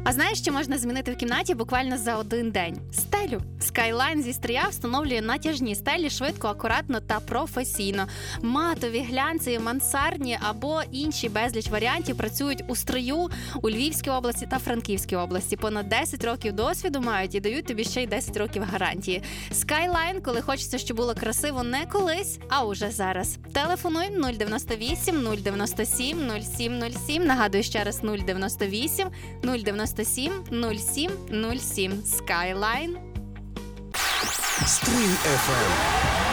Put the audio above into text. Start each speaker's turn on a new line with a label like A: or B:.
A: А знаєш, що можна змінити в кімнаті буквально за один день? Стелю. Skyline зі стрия встановлює натяжні стелі швидко, акуратно та професійно. Матові, глянцеві, мансардні або інші безліч варіантів працюють у стрию у Львівській області та Франківській області. Понад 10 років досвіду мають і дають тобі ще й 10 років гарантії. Skyline, коли хочеться, щоб було красиво не колись, а уже зараз. Телефонуй 098 097 0707. Нагадую ще раз 098 097 0707. Skyline.
B: Стрий FM.